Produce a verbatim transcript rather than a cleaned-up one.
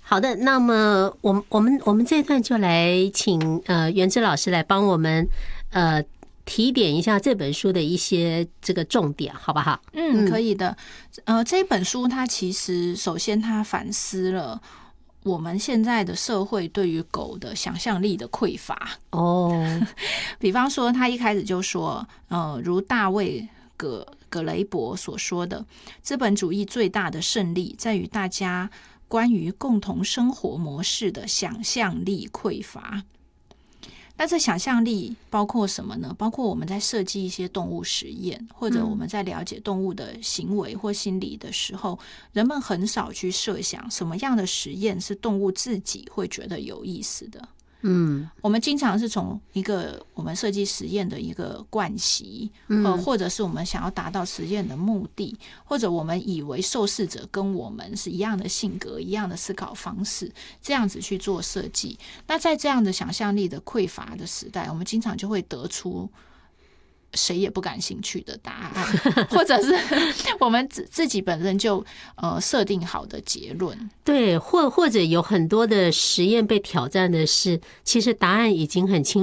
好的，那么我们我们我们这一段就来请呃元之老师来帮我们呃提点一下这本书的一些这个重点，好不好？ 嗯，可以的。呃，这本书它其实首先它反思了我们现在的社会对于狗的想象力的匮乏。 哦， 比方说，他一开始就说，呃，如大卫葛葛雷伯所说的，资本主义最大的胜利在于大家关于共同生活模式的想象力匮乏。那这想象力包括什么呢？包括我们在设计一些动物实验，或者我们在了解动物的行为或心理的时候，人们很少去设想什么样的实验是动物自己会觉得有意思的。 嗯， 我们经常是从一个我们设计实验的一个惯习， 嗯呃，或者是我们想要达到实验的目的，或者我们以为受试者跟我们是一样的性格、一样的思考方式，这样子去做设计。那在这样的想象力的匮乏的时代，我们经常就会得出谁也不感兴趣的答案，或者是我们自自己本身就呃设定好的结论。 对，或或者有很多的实验被挑战的是，其实答案已经很清楚。